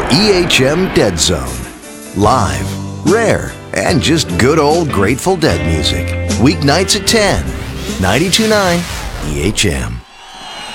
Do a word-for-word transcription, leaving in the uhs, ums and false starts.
for E H M Dead Zone. Live, rare, and just good old Grateful Dead music. Weeknights at ten. ninety-two point nine E H M.